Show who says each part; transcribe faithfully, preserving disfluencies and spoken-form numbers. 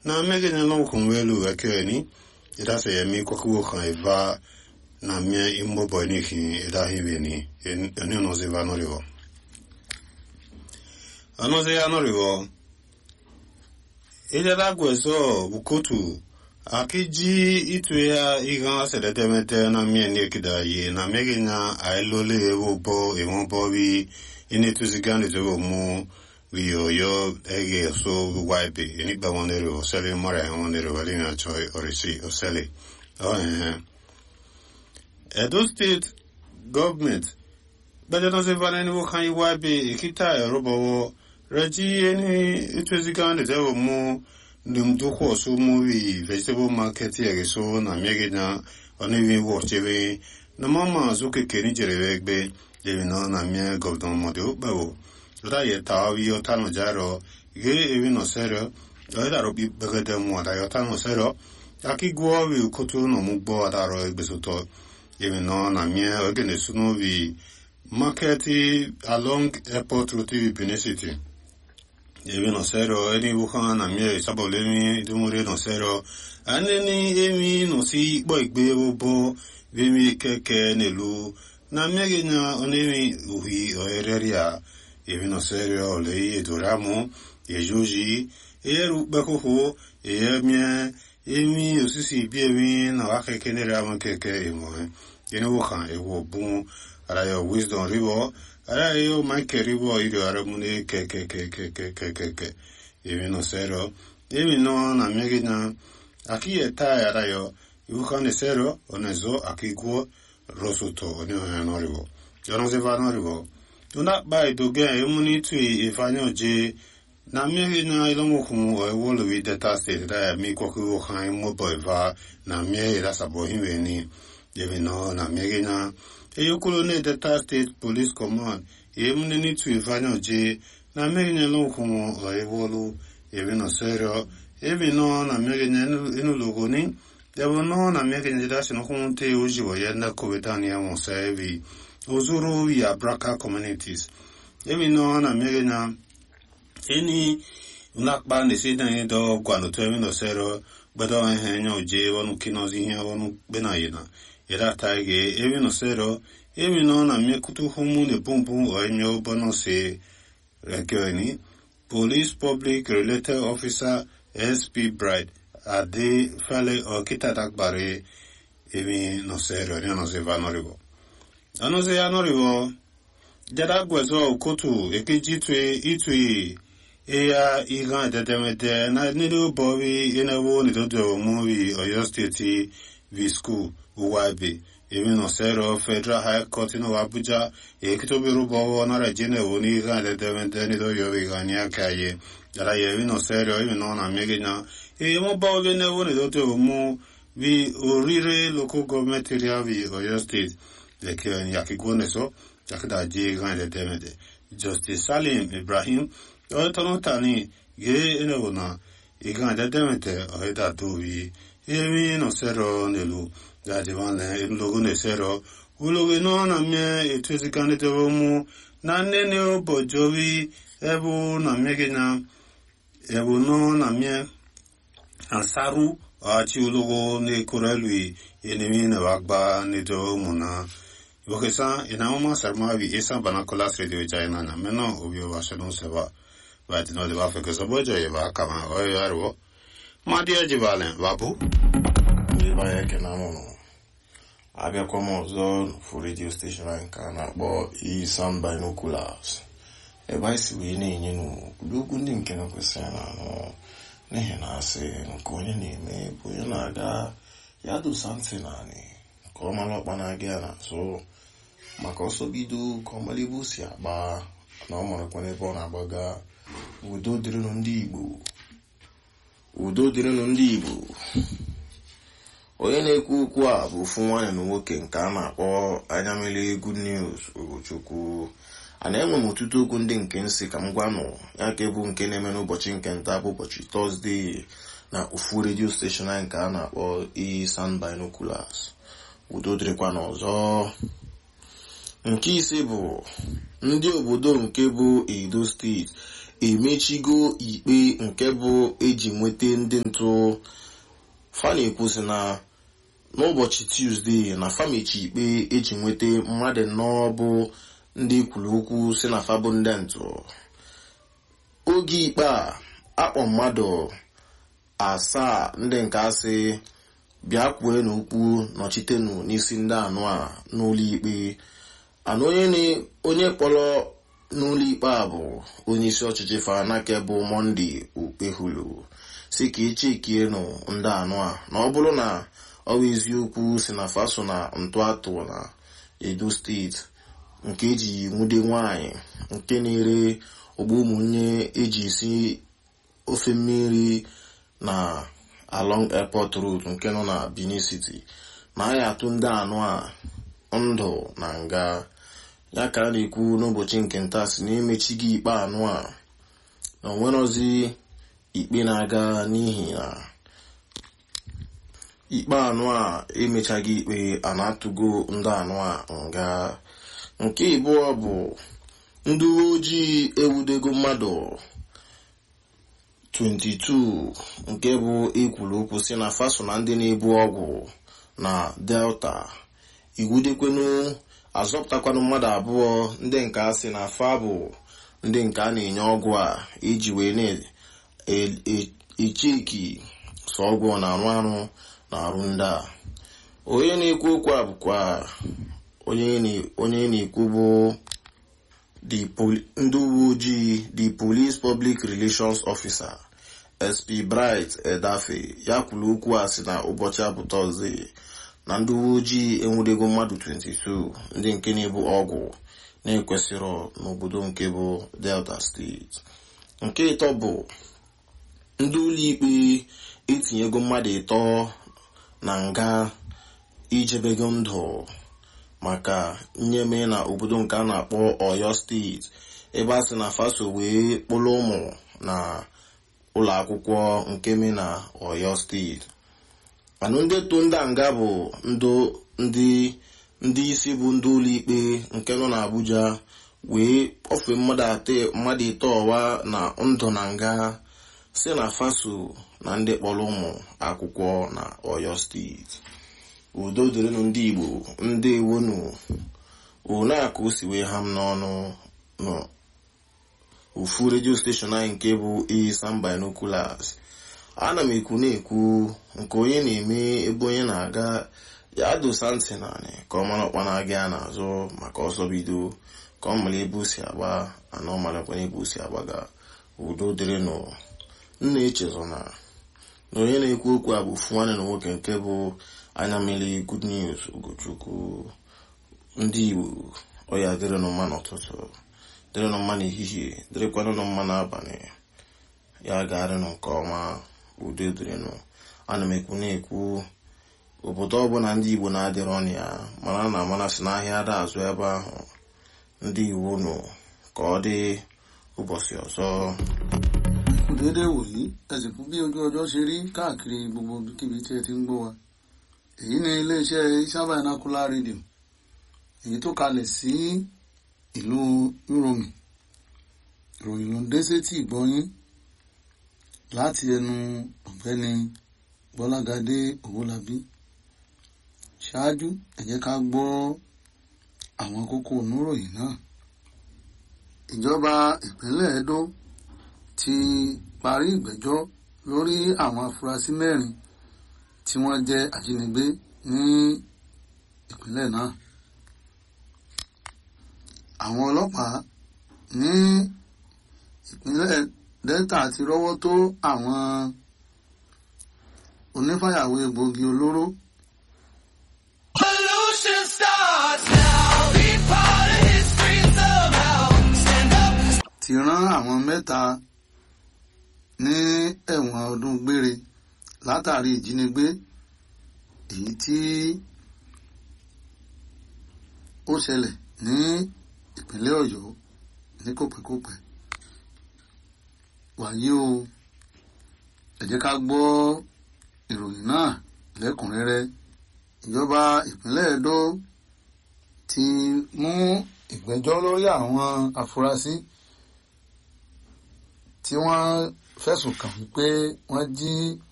Speaker 1: na mege na lo kun welu akeni ida se yemi kwaku kan eva na mie imbo boy ni ki ida hiveni en no se va no rivo ano se ano rivo ida da gweso bukotu akiji itu ya igan se de temete na mie ni kida ye na mege na ailole ewo bo ewon bo bi ini tuzigande to mu we yo ege so wipe ini ba wonero sele mara wonero walina choi orisi osele oh eh Edo State government but no se vale no kan wipe kita robo reji eni tuzigande to mu ndum to ko so mu wi vegetable market ye so na mege na oni wi wo chebe na mama zuke keni jerebe gbe de no na mie government modo bawo Lota ye tawi yo tano jaro ge evi no sero yo da robi begede mo da yo tano sero aki gwo wi kutu no mugbo da ro egbesoto evi no na mie ogene sunu vi market along airport route Benin City evi no sero eni wukan na mie sabole mi dumure no sero aneni emi no si bo igbe obo vi mi keke nelu na mie genya onemi uhi oereria Evi no serio le edoramo e joji e rubako e mie emi osisi bi emi na wake kenera man keke emo ene wo kan e wo bun ara yo wisdom river ara yo my river iro ara mune keke keke keke keke evi no serio evi no na mege na aki eta ara yo yu kan serio onezo aki go rosoto oni no river yo no se va no river Una by do get immunity to if I know J. Na me na ilongo kumu o wolo wi data state da mi kwaku kan mo boyva na me ra sabo hinweni yevi no na me na e yokulo ne data state police command immunity to if I know J. Na me na lo kumu o wolo yevi no sero yevi no na me na inu logo ni devo no na me na data no kumu te uji wo yenda ko betania mo sevi Ozuru ya Braka communities. Evi no na mege na eni unakba ne se dan do gwano to emi no sero bedo en nyo je wonu kinozi hin wonu benayina. Era taige evi no sero evi no na me kutu homu ne bumbum o enyo bono se rekeni Police Public Related Officer S P Bright ade fale o kitatakbare evi no sero ne no se vanoribo. Ano se anorivo jada gwezo kotu ekeji twe itwe eya igan dedemete na nilu bowi enewo ni dodo movie Oyo State V school uwabe even no sero Federal High Court no Abuja ekitobiru bowo na rejene woni igan dedemete ni do yo igan ya kaye jada ye no sero even no na megena e mo bowi enewo ni dodo mu vi orire local government area vi Oyo State Leke yakigone so yakida je gan le temede Justice Salim Ibrahim o tono tani ge enewona igan le temede o eda tuwi emi no sero nelu da divane logo ne sero ulogo no na me etwezi kan de mu na nene o bojowi ebu na megena ebu no na me ansaru achi ulogo ne korelui enemi na wagba ne do muna Bokesa inauma sarmavi esa banakola radio jaina na meno obio washanon seba but no de wafe keso bojo yeba kama oyo arwo madia jibalen babu
Speaker 2: Iba yake na mono abia kwa mozo for radio station anka na bo i sound binoculars eba isi we ni nyinu dugu ndi nke na kwesana no nehe na ase nkonye na-eme bụ onye na-aga ya dosanti naanị ka ọ mara ọkpa na-aga ya na so maka ọsọ bido ka ọ mara ebe o si agba na ọ marakwa n'ebe ọ na-agbaga udo dịrịnụ ndị Igbo udo dịrịnụ ndị Igbo onye na-ekwu okwu a bụ ofu nwaanyị na nwoke nke a na-akpọ anya mmiri Good News Ugochukwu a na-enwe m ọtụtụ okwu ndị nke nsị ka m gwanụ ya ka bụ nke na-eme n'ụbọchị nke nta bụ ụbọchị Tọzdee na ofu redio steshọn anyị nke a na-akpọ Sound Binoculars udo dịrịkwa n'ọzọ. Nke ise bụ ndị obodo nke bụ Edo steeti emechigo ikpe nke bụ eji nweta ndị ntụ. Fa na-ekwu sị na n'ụbọchị Tuesday na famechi ikpe eji nweta mmadụ nnọọ bụ ndị kwuru okwu si na fa bụ ndị ntụ. Oge ikpe a akpọ mmadụ asaa ndị nke asị bịa kwue n'okwu nọchitenụ n'isi ndị anụ a n'ụlọ ikpe. Ana onye kpọrọ n'ụlọ ikpe a bụ onye isi ọchịchị Fanake bụ Monday Okpehulu si ka echekienụ ndị anụ a na ọ bụrụ na ọ bụ eziokwu si na faso na ntụ atụ na Edo steeti nke eji nwude nwanyị nke na-ere ogbo ụmụnne eji esi ofe mmiri na along airport road nke nọ na Benin City na aya atụ ndị anụ a ndụ na nga. Ya ka a na-ekwu n'ụbọchị nke nta si na-emechighị ikpe anụ a na onwerozi ikpe na-aga n'ihi na ikpe anụ a emechaghị ikpe a na-atụgo ndị anụ a nga. Nke ịbụọ bụ ndị uwe ojii ewudego mmadụ twenty-two nke bụ ekwuru okwu si na faso na ndị na-ebu ọgwụ na Delta. Iwudekwenu azọpụtakwanụ mmadụ abụọ ndị nke a sị na fa bụ ndị nke a na-enye ọgwụ a iji wee na-echeki sọ ọgwụ na-arụ arụ na arụ ndị a. Onye na-ekwu okwu a bụkwa onye na-ekwu bụ ndị uwe ojii the Police Public Relations Officer S P Bright Edafe. Ya kwuru okwu a sị na ụbọchị abụ Tọzdee na ndị uwe ojii enwudego mmadụ twenty-two ndị nke na-ebu ọgwụ na-ekwesịrọ n'obodo nke bụ Delta steeti. Nke ịtọ bụ ndị ụlọikpe etinyego mmadụ ịtọ na nga ijebego ndụ maka nyeme na obodo nke a na-akpọ Oyo steeti ebe a sị na faso wee kpụrụ ụmụ na ụlọ akwụkwọ nke me na Oyo steeti. Anụ ndị to ndị nga bụ ndị ndị isi bụ ndị ụlọikpe nke nọ na Abuja wee kpọfee mmadụ ịtọ ọwa na ndụ na nga si na faso na ndị kpọrọ ụmụ akwụkwọ na Oyo steeti. Udo dịrịnụ ndị Igbo, ndị ewonu ona ka o si wee ha m n'ọnụ nọ ofu redio steshọn anyị nke bụ Isam Binoculars. Ana m ekwu na-ekwu nke onye na-eme ebe onye na-aga ya dosa ntị naanị ka ọ mara ọkpa na-aga n'azụ maka ọsọ bido ka ọ mara ebe o si agba ana ọ marakwana ebe o si agbaga. Udo dịrịnụ. Nna echezọ na na onye na-ekwu okwu a bụ ofu nwanne na nwoke nke bụ anya mmiri Good News Ugochukwu. Ndị Igbo ọya dịrịnụ mma n'ụtụtụ, dịrịnụ mma n'ehihie, dịrịkwanụ mma n'abalị. Ya ga-arịnụ nke ọma. Udo dịrịnụ. Ana m ekwu na-ekwu obodo ọbụla ndị Igbo na-adịrọ ọnụ ya mana na amana si n'ahịa ada azụ ebe ahụ. Ndị Igbo nụ ka ọ dị ụbọchị ọzọ.
Speaker 3: Dédé wòyí ẹ̀sìnkú bí ojú ọjọ́ ṣe rí káàkiri gbogbo kíbi tí ẹ ti ń gbọ́ wa. Èyí ni iléeṣẹ́ Isam Binocular Radio èyí tó kalẹ̀ sí ìlú Uromi. Ìròyìn ló ń dé sétí ìgbọ́yín láti ẹnu ọ̀gbẹ́ni Bọ́lágadé Owólabí. Ṣáájú ẹ jẹ́ ká gbọ́ àwọn kókó oníròyìn náà. Ìjọba ìpínlẹ̀ Edo ti parí ìgbẹ́jọ́ lórí àwọn afurasí mẹ́rin tí wọ́n jẹ́ ajínigbé ní ìpínlẹ̀ náà. Àwọn ọlọ́pàá ní ìpínlẹ̀ Delta ti rọ́wọ́ tó àwọn onífàyàwọ́ egbòogi olóró.
Speaker 4: Pollution starts now. Be part of history somehow. Stand up.
Speaker 3: Ti rán àwọn mẹ́ta ní ẹ̀wọ̀n ọdún gbére látàrí ìjínigbé èyí tí ó ṣẹlẹ̀ ní ìpínlẹ̀ Ọ̀yọ́ ní kòpẹ́kòpẹ́. Wàyí o, ẹ jẹ́ ká gbọ́ ìròyìn náà lẹ́kùnrẹ́rẹ́. Ìjọba ìpínlẹ̀ Edo ti mú ìgbẹ́jọ́ lórí àwọn afurasí tí wọ́n fẹ̀sùn kàn wípé wọ́n jí